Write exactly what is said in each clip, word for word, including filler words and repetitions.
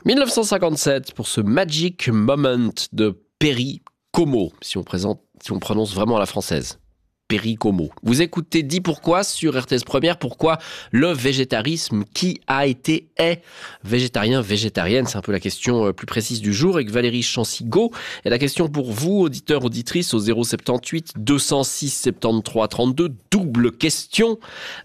dix-neuf cent cinquante-sept pour ce Magic Moment de Perry Como, si on, présente, si on prononce vraiment à la française. Perry Como. Vous écoutez Dis Pourquoi sur R T S Première. Pourquoi le végétarisme? Qui a été, est végétarien, végétarienne? C'est un peu la question plus précise du jour avec Valérie Chancy-Go. Et la question pour vous, auditeurs, auditrices, au zéro soixante-dix-huit deux cent six soixante-treize trente-deux. Double question.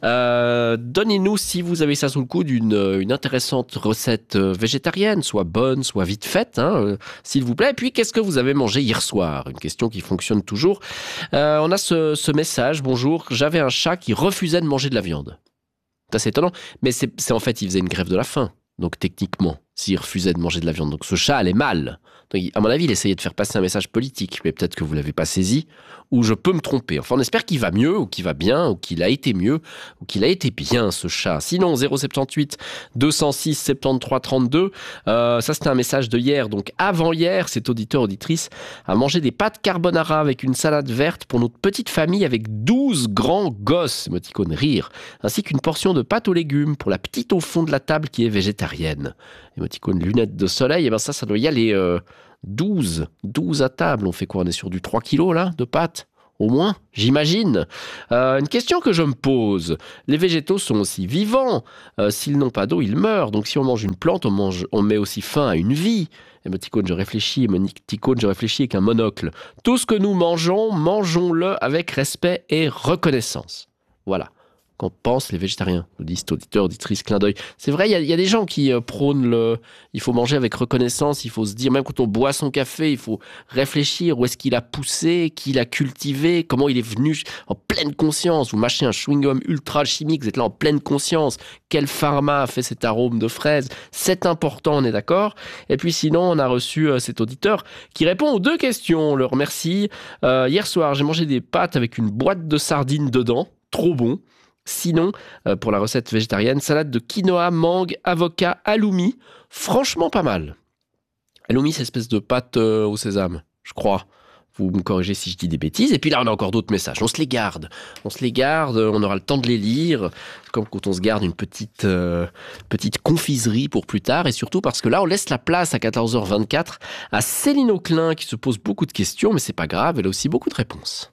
Euh, donnez-nous, si vous avez ça sous le coude, une, une intéressante recette végétarienne, soit bonne, soit vite faite, hein, euh, s'il vous plaît. Et puis, qu'est-ce que vous avez mangé hier soir? Une question qui fonctionne toujours. Euh, on a ce, ce message, bonjour, j'avais un chat qui refusait de manger de la viande. Ça, c'est étonnant, mais c'est, c'est en fait, il faisait une grève de la faim, donc techniquement, s'il refusait de manger de la viande. Donc ce chat allait mal. Donc, à mon avis, il essayait de faire passer un message politique, mais peut-être que vous ne l'avez pas saisi, ou je peux me tromper. Enfin, on espère qu'il va mieux, ou qu'il va bien, ou qu'il a été mieux, ou qu'il a été bien, ce chat. Sinon, zéro soixante-dix-huit deux cent six soixante-treize trente-deux, euh, ça c'était un message de hier, donc avant-hier, cet auditeur, auditrice, a mangé des pâtes carbonara avec une salade verte pour notre petite famille avec douze grands gosses, émoticône rire, ainsi qu'une portion de pâte aux légumes pour la petite au fond de la table qui est végétarienne. Émoticône lunettes de soleil, et ben ça, ça doit y aller euh, douze, douze à table. On fait quoi? On est sur du trois kilos là, de pâtes? Au moins, j'imagine. Euh, une question que je me pose. Les végétaux sont aussi vivants. Euh, s'ils n'ont pas d'eau, ils meurent. Donc si on mange une plante, on, mange, on met aussi fin à une vie. Émoticône, je réfléchis. Émoticône, je réfléchis avec un monocle. Tout ce que nous mangeons, mangeons-le avec respect et reconnaissance. Voilà. Qu'en pensent les végétariens, nous disent auditeurs, auditrices, clin d'œil. C'est vrai, il y, y a des gens qui euh, prônent le... Il faut manger avec reconnaissance, il faut se dire, même quand on boit son café, il faut réfléchir où est-ce qu'il a poussé, qui l'a cultivé, comment il est venu en pleine conscience. Vous mâchez un chewing-gum ultra chimique, vous êtes là en pleine conscience. Quel pharma a fait cet arôme de fraise? C'est important, on est d'accord. Et puis sinon, on a reçu euh, cet auditeur qui répond aux deux questions. On le remercie. Euh, hier soir, j'ai mangé des pâtes avec une boîte de sardines dedans. Trop bon. Sinon, euh, pour la recette végétarienne, salade de quinoa, mangue, avocat, halloumi. Franchement, pas mal. Halloumi, c'est espèce de pâte euh, au sésame, je crois. Vous me corrigez si je dis des bêtises. Et puis là, on a encore d'autres messages. On se les garde. On se les garde, on aura le temps de les lire. Comme quand on se garde une petite, euh, petite confiserie pour plus tard. Et surtout parce que là, on laisse la place à quatorze heures vingt-quatre à Céline Auclin qui se pose beaucoup de questions. Mais c'est pas grave, elle a aussi beaucoup de réponses.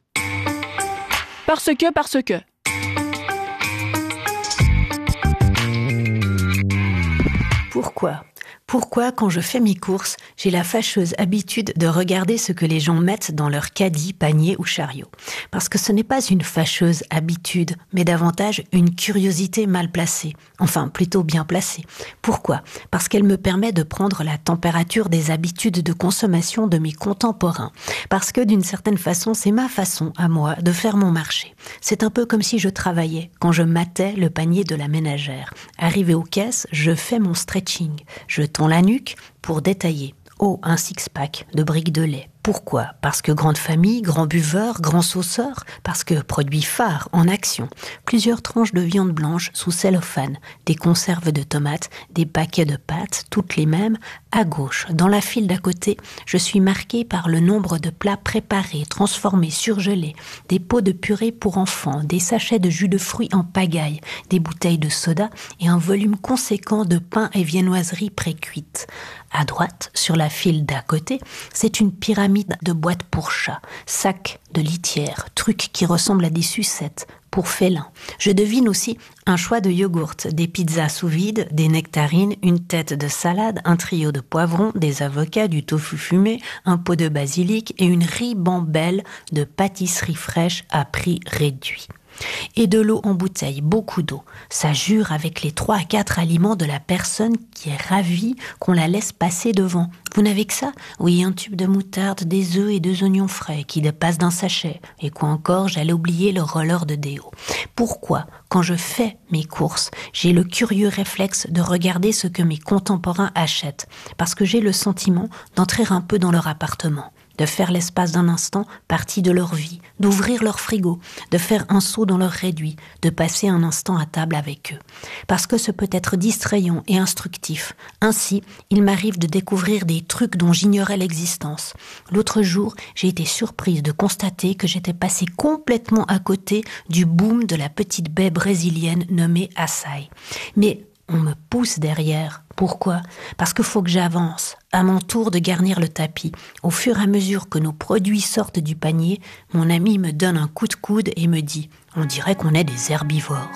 Parce que, parce que... Pourquoi ? Pourquoi, quand je fais mes courses, j'ai la fâcheuse habitude de regarder ce que les gens mettent dans leur caddie, panier ou chariot? Parce que ce n'est pas une fâcheuse habitude, mais davantage une curiosité mal placée. Enfin, plutôt bien placée. Pourquoi? Parce qu'elle me permet de prendre la température des habitudes de consommation de mes contemporains. Parce que, d'une certaine façon, c'est ma façon, à moi, de faire mon marché. C'est un peu comme si je travaillais, quand je matais le panier de la ménagère. Arrivé aux caisses, je fais mon stretching. Je tends la nuque pour détailler. Oh, un six-pack de briques de lait. Pourquoi? Parce que grande famille, grand buveur, grand sauceur. Parce que produit phare en action. Plusieurs tranches de viande blanche sous cellophane. Des conserves de tomates, des paquets de pâtes, toutes les mêmes. À gauche, dans la file d'à côté, je suis marquée par le nombre de plats préparés, transformés, surgelés. Des pots de purée pour enfants, des sachets de jus de fruits en pagaille, des bouteilles de soda et un volume conséquent de pain et viennoiseries pré-cuites. À droite, sur la file d'à côté, c'est une pyramide de boîtes pour chats, sacs de litière, trucs qui ressemblent à des sucettes pour félins. Je devine aussi un choix de yogourts, des pizzas sous vide, des nectarines, une tête de salade, un trio de poivrons, des avocats, du tofu fumé, un pot de basilic et une ribambelle de pâtisserie fraîche à prix réduit. Et de l'eau en bouteille, beaucoup d'eau. Ça jure avec les trois à quatre aliments de la personne qui est ravie qu'on la laisse passer devant. Vous n'avez que ça? Oui, un tube de moutarde, des œufs et deux oignons frais qui dépassent d'un sachet. Et quoi encore, j'allais oublier le roller de déo. Pourquoi, quand je fais mes courses, j'ai le curieux réflexe de regarder ce que mes contemporains achètent? Parce que j'ai le sentiment d'entrer un peu dans leur appartement. De faire l'espace d'un instant partie de leur vie, d'ouvrir leur frigo, de faire un saut dans leur réduit, de passer un instant à table avec eux. Parce que ce peut être distrayant et instructif. Ainsi, il m'arrive de découvrir des trucs dont j'ignorais l'existence. L'autre jour, j'ai été surprise de constater que j'étais passée complètement à côté du boom de la petite baie brésilienne nommée açaï. Mais On me pousse derrière. Pourquoi ? Parce qu'il faut que j'avance. À mon tour de garnir le tapis. Au fur et à mesure que nos produits sortent du panier, mon ami me donne un coup de coude et me dit « On dirait qu'on est des herbivores ».